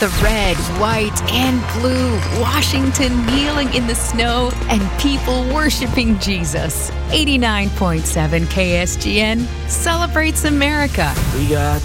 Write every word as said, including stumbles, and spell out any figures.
the red, white, and blue, Washington kneeling in the snow, and people worshiping Jesus. eighty-nine point seven K S G N celebrates America. We got